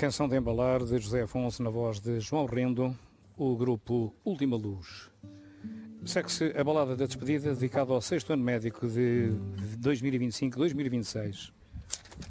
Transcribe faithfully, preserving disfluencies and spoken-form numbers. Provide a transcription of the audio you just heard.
Canção de Embalar, de José Afonso, na voz de João Rendo, o grupo Última Luz. Segue-se a balada da despedida, dedicada ao sexto ano médico de dois mil e vinte e cinco a dois mil e vinte e seis.